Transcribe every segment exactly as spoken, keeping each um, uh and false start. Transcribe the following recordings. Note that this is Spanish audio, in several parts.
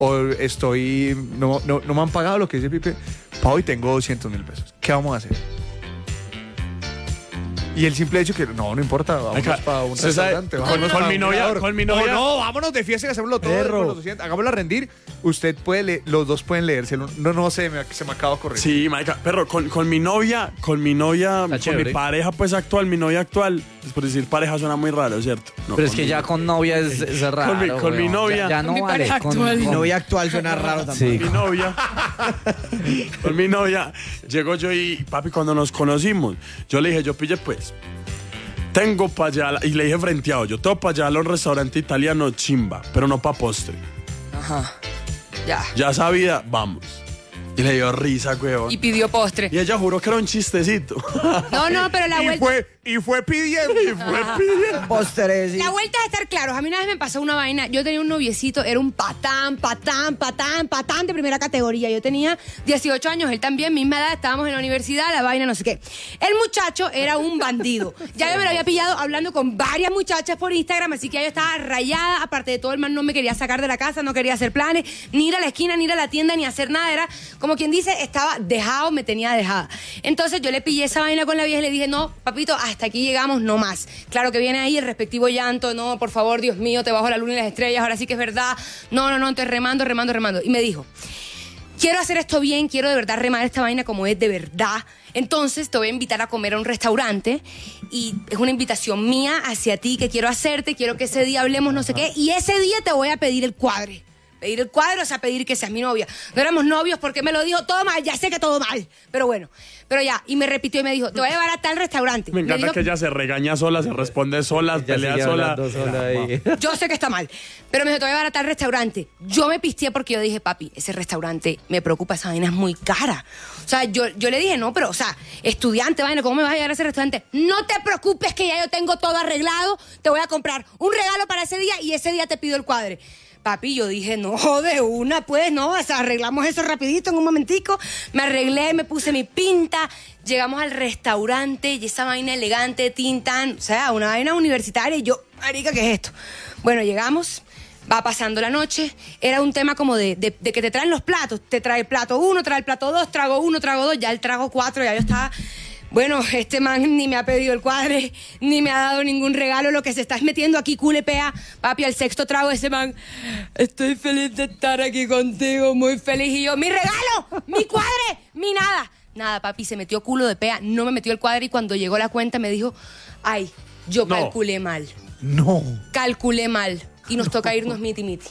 o estoy, no, no, no me han pagado lo que dice Pipe, pa' hoy tengo doscientos mil pesos. ¿Qué vamos a hacer? Y el simple hecho que, no, no importa, vámonos para un restaurante. Con, con, con mi novia, con mi novia. No, no, vámonos de fiesta y hacémoslo todo. Con los doscientos, hagámoslo rendir. Usted puede, leer, los dos pueden leérselo. No, no sé, me, se me acaba de correr. Sí, marica, perro, con, con mi novia, con mi novia, Está con chévere. mi pareja pues actual, mi novia actual, pues por decir pareja suena muy raro, ¿cierto? No, Pero es que mi, ya con novia es, es raro. Con mi, con mi novia. Ya, ya no con vale. Mi, pareja con, actual. con, mi novia actual suena raro también. Sí. Con mi novia. Con mi novia. Llegó yo y, papi, cuando nos conocimos, yo le dije, yo pille pues. Tengo para allá, y le dije frenteado, yo tengo para allá a un restaurante italiano chimba, pero no para postre. Ajá. Ya. Ya sabía, vamos. Y le dio risa, weón. Y pidió postre. Y ella juró que era un chistecito. No, no, pero la y vuelta... Fue, y fue pidiendo. Y fue pidiendo. Postres. La vuelta es estar claros. A mí una vez me pasó una vaina. Yo tenía un noviecito, era un patán, patán, patán, patán de primera categoría. Yo tenía dieciocho años, él también, misma edad, estábamos en la universidad, la vaina, no sé qué. El muchacho era un bandido. Ya yo me lo había pillado hablando con varias muchachas por Instagram, así que ya yo estaba rayada. Aparte de todo, el man no me quería sacar de la casa, no quería hacer planes, ni ir a la esquina, ni ir a la tienda, ni hacer nada. Era como quien dice, estaba dejado, me tenía dejada. Entonces yo le pillé esa vaina con la vieja y le dije, no, papito, hasta aquí llegamos, no más. Claro que viene ahí el respectivo llanto, no, por favor, Dios mío, te bajo la luna y las estrellas, ahora sí que es verdad. No, no, no, entonces remando, remando, remando. Y me dijo, quiero hacer esto bien, quiero de verdad remar esta vaina como es de verdad. Entonces te voy a invitar a comer a un restaurante y es una invitación mía hacia ti que quiero hacerte, quiero que ese día hablemos no sé qué y ese día te voy a pedir el cuadre. Pedir el cuadro, o sea, pedir que seas mi novia. No éramos novios porque me lo dijo todo mal, ya sé que todo mal, pero bueno. Pero ya, y me repitió y me dijo, te voy a llevar a tal restaurante. Me encanta me dijo, que ella se regaña sola, se responde sola, pelea sola. sola y... Yo sé que está mal, pero me dijo, te voy a llevar a tal restaurante. Yo me pisteé porque yo dije, papi, ese restaurante me preocupa, esa vaina es muy cara. O sea, yo, yo le dije, no, pero, o sea, estudiante, vaina, ¿cómo me vas a llevar a ese restaurante? No te preocupes que ya yo tengo todo arreglado, te voy a comprar un regalo para ese día y ese día te pido el cuadre. Papi, yo dije, no, de una, pues, no, o sea, arreglamos eso rapidito en un momentico. Me arreglé, me puse mi pinta, llegamos al restaurante y esa vaina elegante, tintan, o sea, una vaina universitaria y yo, marica, ¿qué es esto? Bueno, llegamos, va pasando la noche, era un tema como de, de, de que te traen los platos, te trae el plato uno, trae el plato dos, trago uno, trago dos, ya el trago cuatro, ya yo estaba... Bueno, este man ni me ha pedido el cuadre, ni me ha dado ningún regalo. Lo que se está metiendo aquí, culepea. Papi, al sexto trago ese man. Estoy feliz de estar aquí contigo, muy feliz. Y yo, ¡mi regalo! ¡Mi cuadre! ¡Mi nada! Nada, papi, se metió culo de pea, no me metió el cuadre y cuando llegó la cuenta me dijo, ay, yo no. calculé mal. No. Calculé mal. Y nos toca irnos miti miti.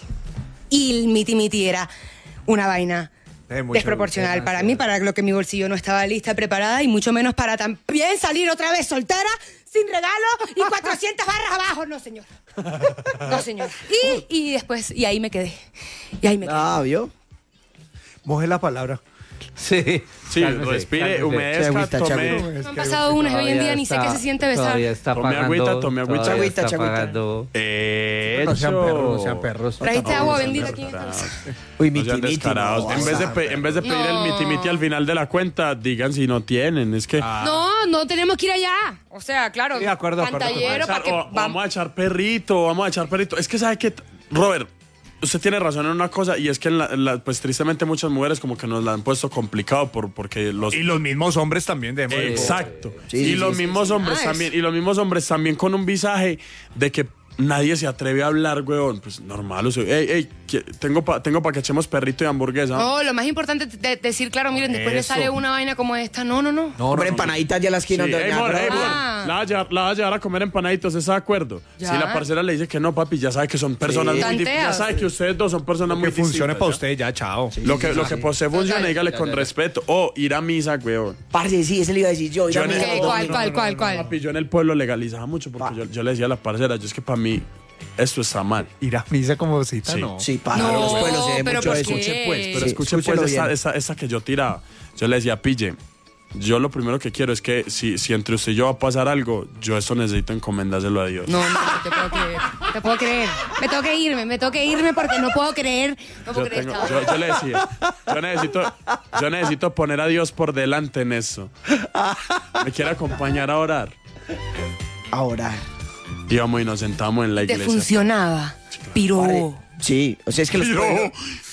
Y el miti miti era una vaina... desproporcional para mí, para lo que mi bolsillo no estaba lista, preparada y mucho menos para también salir otra vez soltera, sin regalo y cuatrocientas barras abajo. No, señor. No, señor. Y, y después, y ahí me quedé. Y ahí me quedé. Ah, ¿vio? Moje la palabra. Sí. Sí, cálmese, respire, cálmese. humedezca, agüita, tome... Me han pasado unas y hoy en día ni sé qué se siente besar. Todavía está Tome pagando, agüita, tome agüita. agüita, Está pagando. Eh, No sean perros, no sean perros. ¿Trajiste agua bendita aquí en esta mesa? Uy, No miti, sean miti, descarados. no, en, vez de no, pe- en vez de pedir No. el miti miti al final de la cuenta, digan si no tienen. Es que... No, no tenemos que ir allá. O sea, claro, Sí, de acuerdo, de acuerdo, de pantallero para que... O- o vamos a echar perrito, vamos a echar perrito. Es que, ¿sabe qué? Robert, usted tiene razón en una cosa y es que, en la, en la, pues tristemente muchas mujeres como que nos la han puesto complicado por, porque los... Y los mismos hombres también de Exacto. Sí, y sí, los sí, mismos sí, sí. hombres Ah, también, y los mismos hombres también con un visaje de que nadie se atreve a hablar, weón. Pues normal, o sea, ey, ey, que- tengo para tengo pa que echemos perrito y hamburguesa. No, lo más importante es de- decir, claro, miren, después le Eso. sale una vaina como esta. No, no, no. No, Hombre, empanaditas ya las Sí, esquina. ey, amor, ey, amor, Ah. la, vas a llevar, la vas a llevar a comer empanaditos, ¿está de acuerdo? Ya. Si la parcera le dice que no, papi, ya sabe que son personas Sí. muy dif- Ya Tanteas. sabe que ustedes dos son personas que muy funcione distintas, para ¿ya? usted, ya, chao. Lo que, lo que para usted funcione, dígale con respeto. O ir a misa, weón. Parce, sí, ese le iba a decir yo. ir Yo a en misa. el- ¿Qué? ¿Cuál, cuál, cuál, cuál? Papi, yo en el pueblo legalizaba mucho porque yo, yo le decía a la parcera, yo es que para mí esto está mal. Ir a misa como cita, Sí. no. Sí, para No, los pueblos se ve pero mucho ¿por eso. qué? Escuche pues, pero Sí, escuche escúchelo pues esa, bien. esa, esa que yo tiraba. Yo le decía, pille, yo lo primero que quiero es que si, si entre usted y yo va a pasar algo, yo eso necesito encomendárselo a Dios. No, no, no te puedo creer. Te puedo creer. Me tengo que irme, me tengo que irme porque no puedo creer. No puedo Yo, creer tengo- esta yo, yo le decía, yo necesito, yo necesito poner a Dios por delante en eso. ¿Me quiere acompañar a orar? Ahora. Íbamos y nos sentamos en la Te iglesia. funcionaba. Piró. Sí, o sea, es que los Piró, pueblos...